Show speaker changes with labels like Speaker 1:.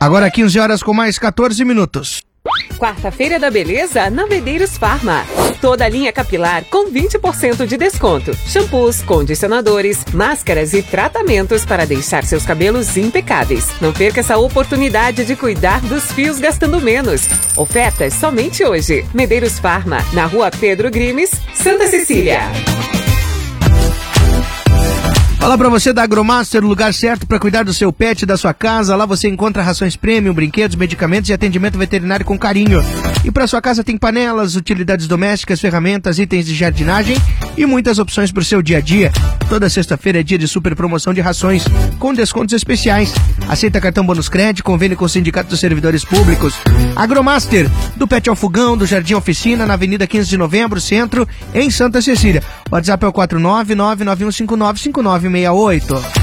Speaker 1: Agora 15 horas com mais 14 minutos.
Speaker 2: Quarta-feira da Beleza na Medeiros Farma. Toda a linha capilar com 20% de desconto. Shampoos, condicionadores, máscaras e tratamentos para deixar seus cabelos impecáveis. Não perca essa oportunidade de cuidar dos fios gastando menos. Ofertas somente hoje. Medeiros Farma, na Rua Pedro Grimes, Santa Cecília.
Speaker 1: Fala pra você da Agromaster, o lugar certo para cuidar do seu pet e da sua casa. Lá você encontra rações premium, brinquedos, medicamentos e atendimento veterinário com carinho. E para sua casa tem panelas, utilidades domésticas, ferramentas, itens de jardinagem e muitas opções para o seu dia a dia. Toda sexta-feira é dia de super promoção de rações, com descontos especiais. Aceita cartão bônus crédito, convênio com o Sindicato dos Servidores Públicos. Agromaster, do Pet ao Fogão, do Jardim Oficina, na Avenida 15 de Novembro, Centro, em Santa Cecília. O WhatsApp é o 49991595968.